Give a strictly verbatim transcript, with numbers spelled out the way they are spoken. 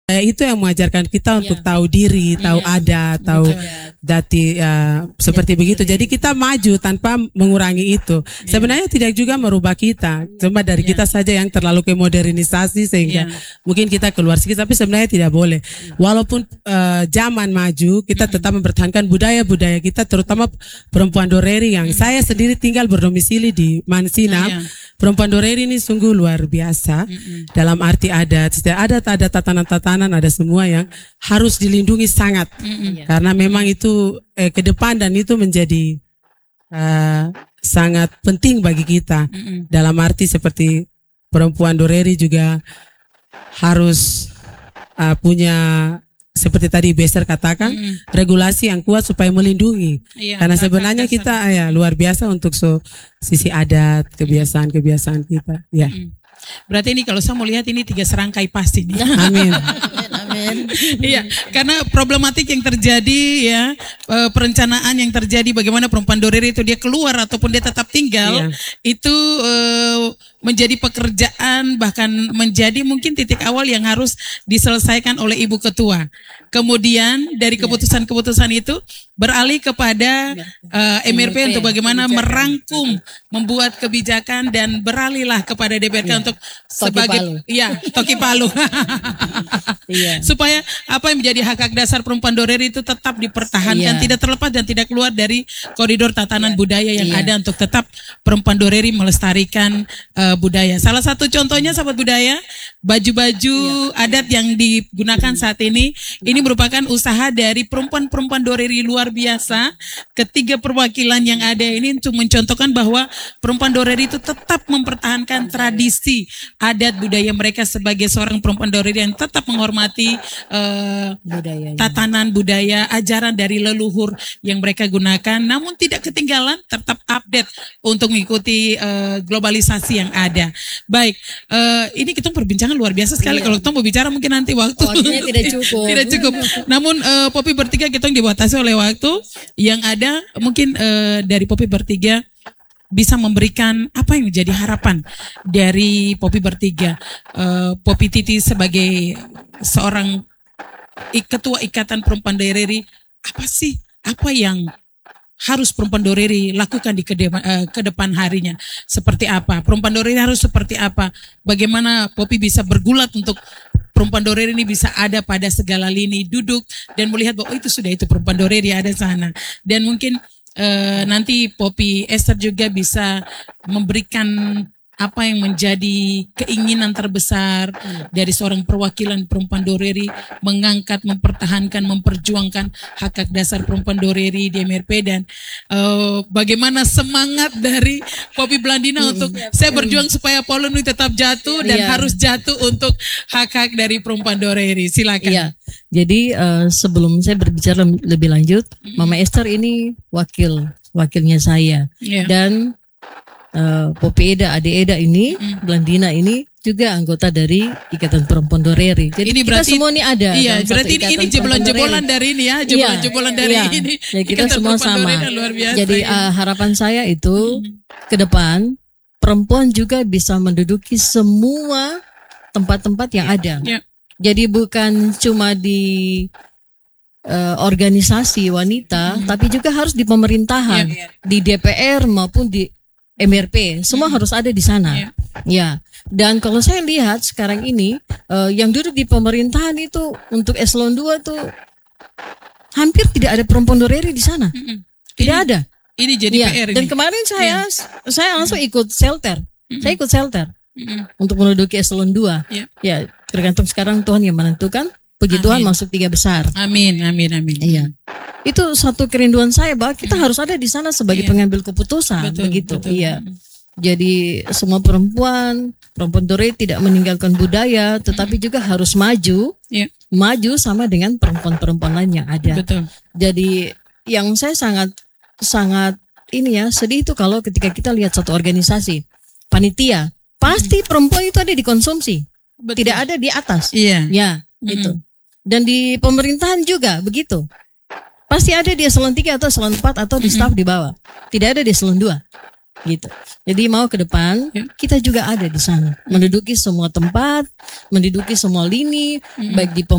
itu yang mengajarkan kita untuk ya. tahu diri, tahu ya. adat, tahu dati ya, seperti ya, begitu. Jadi kita maju tanpa mengurangi itu. Ya. Sebenarnya tidak juga merubah kita, cuma dari ya. kita saja yang terlalu ke modernisasi sehingga ya. mungkin kita keluar sedikit, tapi sebenarnya tidak boleh. Ya. Walaupun uh, zaman maju, kita ya. tetap mempertahankan budaya-budaya kita, terutama perempuan Doreri yang ya. saya sendiri tinggal berdomisili di Mansinap. Ya. Perempuan Doreri ini sungguh luar biasa ya. dalam arti adat, setiap adat ada tatanan-tatanan, ada semua yang harus dilindungi sangat mm-hmm. karena memang itu eh, ke depan dan itu menjadi uh, sangat penting bagi kita mm-hmm. dalam arti seperti perempuan Doreri juga harus uh, punya seperti tadi Bester katakan mm-hmm. regulasi yang kuat supaya melindungi iya, karena sebenarnya kita ya luar biasa untuk so, sisi adat kebiasaan-kebiasaan kita ya. Mm-hmm. Berarti ini kalau saya mau lihat ini tiga serangkai pasti nih. Amin. Amin. Iya, karena problematik yang terjadi ya, perencanaan yang terjadi bagaimana perempuan Doreri itu dia keluar ataupun dia tetap tinggal, iya. itu uh, menjadi pekerjaan bahkan menjadi mungkin titik awal yang harus diselesaikan oleh Ibu Ketua. Kemudian dari keputusan-keputusan itu beralih kepada uh, M R P untuk bagaimana merangkum, membuat kebijakan dan beralihlah kepada D P R K ya. untuk sebagai ya Toki Palu. Iya. Supaya apa yang menjadi hak-hak dasar perempuan Doreri itu tetap dipertahankan, iya. tidak terlepas dan tidak keluar dari koridor tatanan iya. budaya yang iya. ada untuk tetap perempuan Doreri melestarikan uh, budaya. Salah satu contohnya sahabat budaya, baju-baju iya. adat yang digunakan saat ini, ini merupakan usaha dari perempuan-perempuan Doreri luar biasa. Ketiga perwakilan yang ada ini untuk mencontohkan bahwa perempuan Doreri itu tetap mempertahankan tradisi adat budaya mereka sebagai seorang perempuan Doreri yang tetap menghormati uh, budaya, tatanan budaya, ajaran dari leluhur yang mereka gunakan, namun tidak ketinggalan, tetap update untuk mengikuti uh, globalisasi yang ada. Baik, uh, ini kita perbincangan luar biasa sekali. Iya. Kalau kita mau bicara mungkin nanti waktu tidak cukup. tidak cukup. Namun uh, Popi bertiga kita dibatasi oleh waktu yang ada. Mungkin uh, dari Popi bertiga bisa memberikan apa yang menjadi harapan dari Popi bertiga, uh, Popi Titi sebagai seorang ketua Ikatan Perempuan Doreri, apa sih apa yang harus perempuan Doreri lakukan di kedepan, uh, ke depan harinya? Seperti apa? Perempuan Doreri harus seperti apa? Bagaimana Popi bisa bergulat untuk perempuan Doreri ini bisa ada pada segala lini, duduk dan melihat bahwa oh, itu sudah itu perempuan Doreri ada sana. Dan mungkin Uh, nanti Popi Esther juga bisa memberikan apa yang menjadi keinginan terbesar dari seorang perwakilan perempuan Doreri, mengangkat, mempertahankan, memperjuangkan hak-hak dasar perempuan Doreri di M R P, dan uh, bagaimana semangat dari Popi Blandina mm, untuk mm, saya berjuang mm. supaya Polonu tetap jatuh dan yeah. harus jatuh untuk hak-hak dari perempuan Doreri. Silakan. Yeah. Jadi uh, sebelum saya berbicara lebih lanjut, mm. Mama Esther ini wakil wakilnya saya yeah. dan Uh, Popi Eda, Ade Eda ini, mm. Blandina ini juga anggota dari Ikatan Perempuan Doreri. Jadi ini berarti, kita semua ini ada. Iya, berarti ini, ini jebolan-jebolan dari ini ya, jebolan-jebolan iya, dari iya. ini. Ya, kita Ikatan semua sama. Biasa, Jadi ya. uh, harapan saya itu mm. ke depan perempuan juga bisa menduduki semua tempat-tempat yang ada. Yeah. Jadi bukan cuma di uh, organisasi wanita, mm. tapi juga harus di pemerintahan, yeah, yeah. di D P R maupun di M R P, semua hmm. harus ada di sana. Yeah. Ya. Dan kalau saya lihat sekarang ini uh, yang duduk di pemerintahan itu untuk eselon dua tuh hampir tidak ada perempuan Doreri di sana. Hmm. Tidak ini, ada. Ini jadi ya. P R. Dan ini. kemarin saya yeah. saya langsung ikut shelter. Hmm. Saya ikut shelter hmm. untuk menduduki eselon dua. Yeah. Ya, tergantung sekarang Tuhan yang menentukan. Puji amin. Tuhan masuk tiga besar. Amin, amin, amin. Iya. Itu satu kerinduan saya bahwa kita hmm. harus ada di sana sebagai iya. pengambil keputusan, betul, begitu. Betul. Iya. Jadi semua perempuan, perempuan Doreri tidak meninggalkan budaya, tetapi hmm. juga harus maju, iya. maju sama dengan perempuan-perempuan lain yang ada. Betul. Jadi yang saya sangat, sangat ini ya sedih itu kalau ketika kita lihat satu organisasi, panitia, pasti hmm. perempuan itu ada dikonsumsi, betul. Tidak ada di atas. Iya. Ya, gitu. Hmm. Dan di pemerintahan juga begitu. Pasti ada di eselon tiga atau eselon empat atau di staf di bawah. Tidak ada di eselon dua. Gitu. Jadi mau ke depan kita juga ada di sana. Menduduki semua tempat, menduduki semua lini, baik di